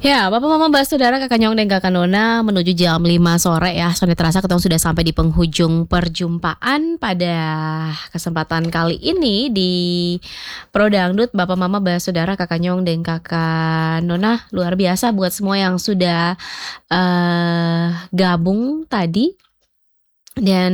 Ya, Bapak Mama Mbak Saudara Kakak Nyong dan Kakak Nona menuju jam 5 sore ya. Sudah terasa kita sudah sampai di penghujung perjumpaan pada kesempatan kali ini di Pro Dangdut. Bapak Mama Mbak Saudara Kakak Nyong dan Kakak Nona, luar biasa buat semua yang sudah gabung tadi. Dan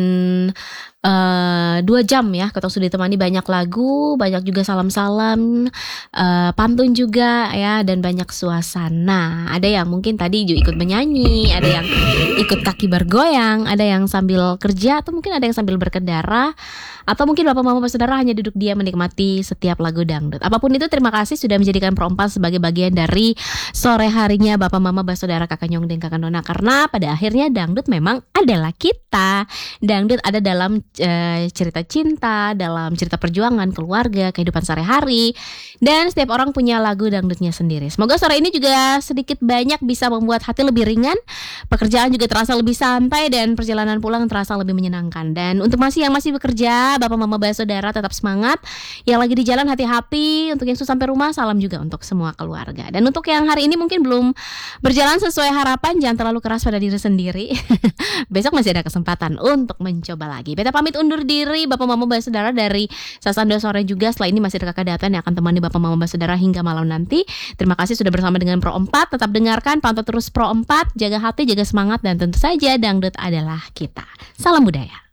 2 jam ya kita sudah ditemani banyak lagu, banyak juga salam-salam, pantun juga ya, dan banyak suasana. Ada yang mungkin tadi juga ikut menyanyi, ada yang ikut kaki bergoyang, ada yang sambil kerja, atau mungkin ada yang sambil berkendara, atau mungkin Bapak Mama Saudara hanya duduk diam menikmati setiap lagu dangdut. Apapun itu, terima kasih sudah menjadikan Pro 4 sebagai bagian dari sore harinya Bapak Mama Saudara Kakak Nyong dan Kakak Nona. Karena pada akhirnya dangdut memang adalah kita. Dangdut ada dalam cerita cinta, dalam cerita perjuangan, keluarga, kehidupan sehari-hari, dan setiap orang punya lagu dangdutnya sendiri. Semoga sore ini juga sedikit banyak bisa membuat hati lebih ringan, pekerjaan juga terasa lebih santai, dan perjalanan pulang terasa lebih menyenangkan. Dan untuk yang masih bekerja, Bapak Mama Saudara tetap semangat. Yang lagi di jalan hati-hati. Untuk yang sudah sampai rumah, salam juga untuk semua keluarga. Dan untuk yang hari ini mungkin belum berjalan sesuai harapan, jangan terlalu keras pada diri sendiri. Besok masih ada kesempatan untuk mencoba lagi. Beta pamit undur diri, Bapak Mama Saudara, dari Sasando Sore juga. Setelah ini masih ada Kakak Datan yang akan temani Bapak Mama Saudara hingga malam nanti. Terima kasih sudah bersama dengan Pro 4. Tetap dengarkan, pantau terus Pro 4. Jaga hati, jaga semangat, dan tentu saja dangdut adalah kita. Salam budaya.